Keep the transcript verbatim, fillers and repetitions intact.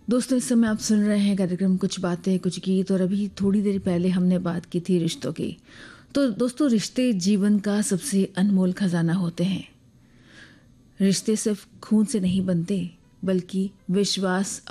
दोस्तों, इस समय आप सुन रहे हैं कार्यक्रम कुछ बातें कुछ गीत, और अभी थोड़ी देर पहले हमने बात की थी रिश्तों की। तो दोस्तों, रिश्ते जीवन का सबसे अनमोल खजाना होते हैं। रिश्ते सिर्फ खून से नहीं बनते, बल्कि विश्वास